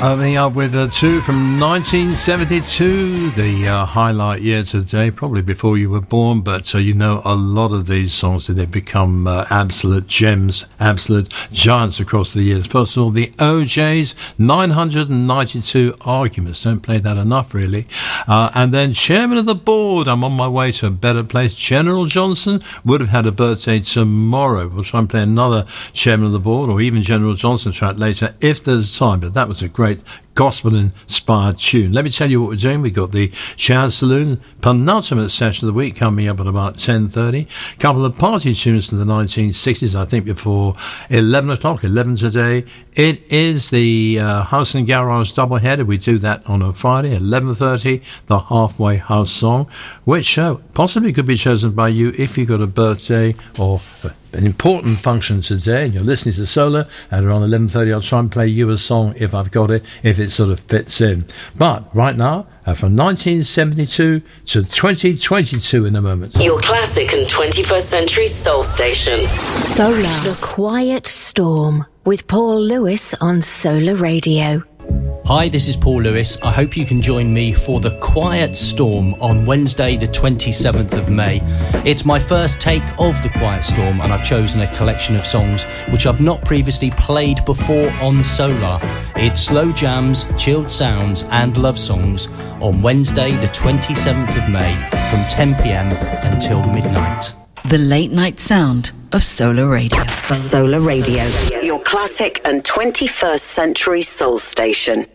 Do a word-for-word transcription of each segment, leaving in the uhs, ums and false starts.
Opening up with uh, two from nineteen seventy-two, the uh, highlight year today, probably before you were born, but uh, you know a lot of these songs, they've become uh, absolute gems, absolute giants across the years. First of all, the O Js, nine hundred ninety-two Arguments, don't play that enough really. Uh, and then Chairman of the Board, I'm on my way to a better place. General Johnson would have had a birthday tomorrow. We'll try and play another Chairman of the Board or even General Johnson track later if there's time, but that was a great gospel-inspired tune. Let me tell you what we're doing. We've got the Jazz Saloon penultimate session of the week coming up at about ten thirty. A couple of party tunes from the nineteen sixties, I think, before eleven o'clock, eleven today. It is the uh, House and Garage doubleheader. We do that on a Friday, eleven thirty, the Halfway House song, which uh, possibly could be chosen by you if you've got a birthday or an important function today and you're listening to Solar at around eleven thirty. I'll try and play you a song if I've got it, if it sort of fits in. But right now, uh, from nineteen seventy-two to twenty twenty-two in a moment. Your classic and twenty-first century soul station. Solar. The Quiet Storm with Paul Lewis on Solar Radio. Hi, this is Paul Lewis. I hope you can join me for The Quiet Storm on Wednesday the twenty-seventh of May. It's my first take of The Quiet Storm and I've chosen a collection of songs which I've not previously played before on Solar. It's slow jams, chilled sounds and love songs on Wednesday the twenty-seventh of May from ten p.m. until midnight. The late night sound of Solar Radio. Solar Radio, your classic and twenty-first century soul station.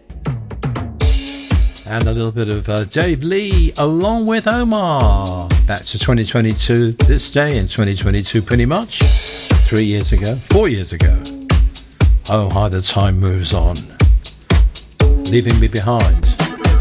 And a little bit of uh, Dave Lee along with Omar. Back to twenty twenty-two, this day in twenty twenty-two pretty much. Three years ago, four years ago. Oh, how the time moves on. Leaving me behind.